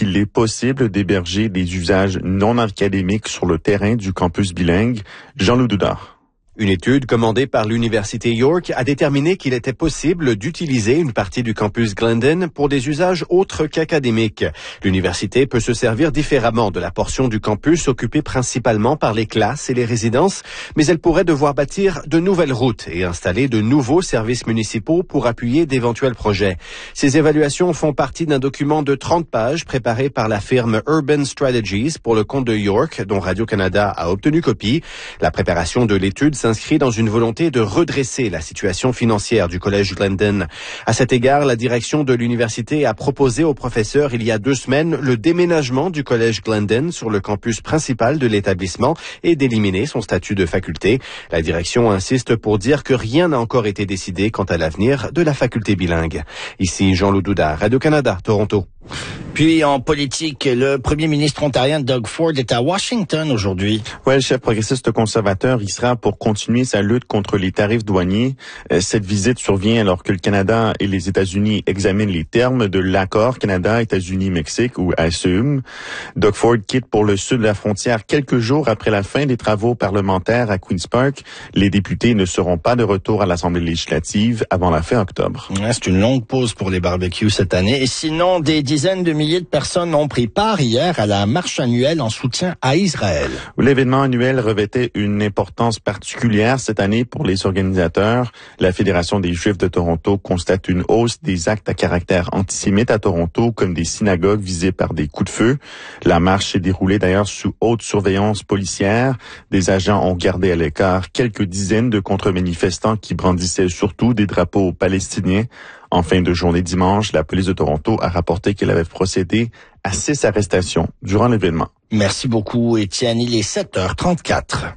qu'il est possible d'héberger des usages non académiques sur le terrain du campus bilingue. Jean-Loup Doudard. Une étude commandée par l'Université York a déterminé qu'il était possible d'utiliser une partie du campus Glendon pour des usages autres qu'académiques. L'université peut se servir différemment de la portion du campus occupée principalement par les classes et les résidences, mais elle pourrait devoir bâtir de nouvelles routes et installer de nouveaux services municipaux pour appuyer d'éventuels projets. Ces évaluations font partie d'un document de 30 pages préparé par la firme Urban Strategies pour le compte de York, dont Radio-Canada a obtenu copie. La préparation de l'étude s'inscrit dans une volonté de redresser la situation financière du collège Glendon. À cet égard, la direction de l'université a proposé aux professeurs il y a 2 semaines le déménagement du collège Glendon sur le campus principal de l'établissement et d'éliminer son statut de faculté. La direction insiste pour dire que rien n'a encore été décidé quant à l'avenir de la faculté bilingue. Ici Jean-Loup Doudard, Radio-Canada, Toronto. Puis en politique, le premier ministre ontarien Doug Ford est à Washington aujourd'hui. Ouais, le chef progressiste conservateur y sera pour continuer sa lutte contre les tarifs douaniers. Cette visite survient alors que le Canada et les États-Unis examinent les termes de l'accord Canada-États-Unis-Mexique ou ASEUM. Doug Ford quitte pour le sud de la frontière quelques jours après la fin des travaux parlementaires à Queen's Park. Les députés ne seront pas de retour à l'Assemblée législative avant la fin octobre. Ouais, c'est une longue pause pour les barbecues cette année. Et sinon, des dizaines de milliers de personnes ont pris part hier à la marche annuelle en soutien à Israël. L'événement annuel revêtait une importance particulière cette année pour les organisateurs. La Fédération des Juifs de Toronto constate une hausse des actes à caractère antisémite à Toronto, comme des synagogues visées par des coups de feu. La marche s'est déroulée d'ailleurs sous haute surveillance policière. Des agents ont gardé à l'écart quelques dizaines de contre-manifestants qui brandissaient surtout des drapeaux palestiniens. En fin de journée dimanche, la police de Toronto a rapporté qu'elle avait procédé à 6 arrestations durant l'événement. Merci beaucoup, Étienne. Il est 7h34.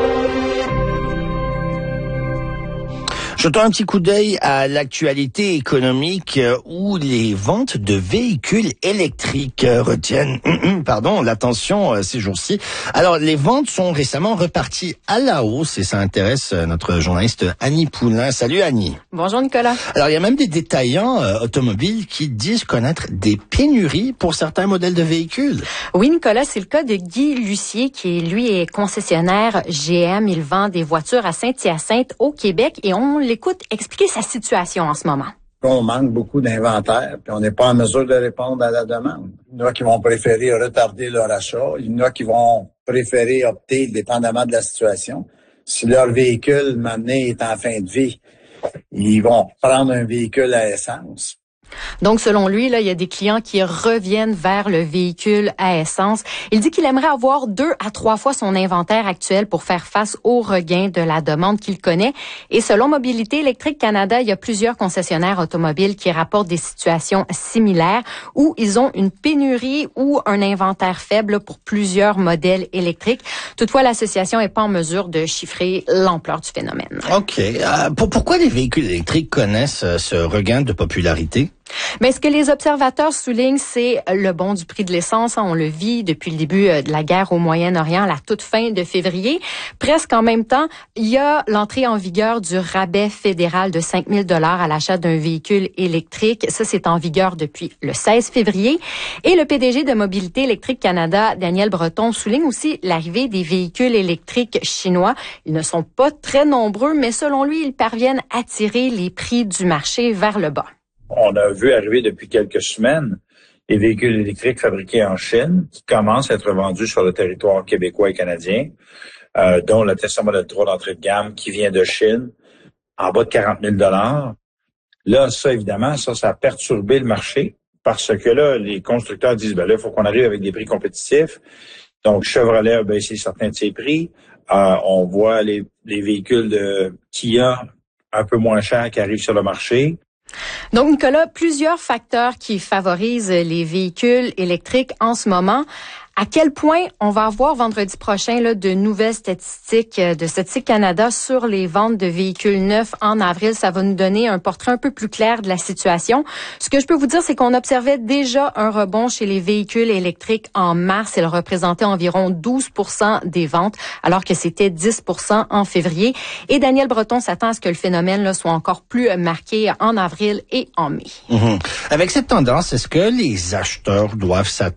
Jetons un petit coup d'œil à l'actualité économique où les ventes de véhicules électriques retiennent l'attention ces jours-ci. Alors, les ventes sont récemment reparties à la hausse et ça intéresse notre journaliste Annie Poulain. Salut Annie. Bonjour Nicolas. Alors, il y a même des détaillants automobiles qui disent connaître des pénuries pour certains modèles de véhicules. Oui Nicolas, c'est le cas de Guy Lucier qui lui est concessionnaire GM. Il vend des voitures à Saint-Hyacinthe au Québec et on l'écoute expliquer sa situation en ce moment. On manque beaucoup d'inventaire, puis on n'est pas en mesure de répondre à la demande. Il y en a qui vont préférer retarder leur achat, il y en a qui vont préférer opter, dépendamment de la situation. Si leur véhicule, maintenant, est en fin de vie, ils vont prendre un véhicule à essence. Donc, selon lui, là, il y a des clients qui reviennent vers le véhicule à essence. Il dit qu'il aimerait avoir 2 à 3 fois son inventaire actuel pour faire face au regain de la demande qu'il connaît. Et selon Mobilité électrique Canada, il y a plusieurs concessionnaires automobiles qui rapportent des situations similaires où ils ont une pénurie ou un inventaire faible pour plusieurs modèles électriques. Toutefois, l'association n'est pas en mesure de chiffrer l'ampleur du phénomène. OK. Pourquoi les véhicules électriques connaissent ce regain de popularité? Mais ce que les observateurs soulignent, c'est le bond du prix de l'essence. On le vit depuis le début de la guerre au Moyen-Orient, à la toute fin de février. Presque en même temps, il y a l'entrée en vigueur du rabais fédéral de 5 000 $ à l'achat d'un véhicule électrique. Ça, c'est en vigueur depuis le 16 février. Et le PDG de Mobilité électrique Canada, Daniel Breton, souligne aussi l'arrivée des véhicules électriques chinois. Ils ne sont pas très nombreux, mais selon lui, ils parviennent à tirer les prix du marché vers le bas. On a vu arriver depuis quelques semaines les véhicules électriques fabriqués en Chine qui commencent à être vendus sur le territoire québécois et canadien, dont le Tesla Model 3 d'entrée de gamme qui vient de Chine, en bas de 40 000 $. Là, ça, évidemment, ça a perturbé le marché parce que là, les constructeurs disent, là, il faut qu'on arrive avec des prix compétitifs. Donc, Chevrolet a baissé certains de ses prix. On voit les véhicules de Kia un peu moins chers qui arrivent sur le marché. Donc, Nicolas, plusieurs facteurs qui favorisent les véhicules électriques en ce moment. À quel point on va avoir vendredi prochain là, de nouvelles statistiques de Statistique Canada sur les ventes de véhicules neufs en avril. Ça va nous donner un portrait un peu plus clair de la situation. Ce que je peux vous dire, c'est qu'on observait déjà un rebond chez les véhicules électriques en mars. Il représentait environ 12 % des ventes, alors que c'était 10 % en février. Et Daniel Breton s'attend à ce que le phénomène là, soit encore plus marqué en avril et en mai. Avec cette tendance, est-ce que les acheteurs doivent s'attendre